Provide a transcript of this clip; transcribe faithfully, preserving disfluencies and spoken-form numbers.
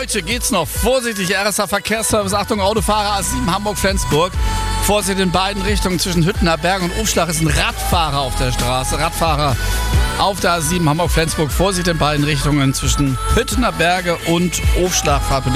Heute geht's noch. Vorsichtig, R S A Verkehrsservice. Achtung, Autofahrer A sieben Hamburg-Flensburg. Vorsicht in beiden Richtungen zwischen Hüttener Berg und Aufschlag ist ein Radfahrer auf der Straße. Radfahrer auf der A sieben Hamburg-Flensburg. Vorsicht in beiden Richtungen zwischen Hüttener Berge und Aufschlag. Fahrt bitte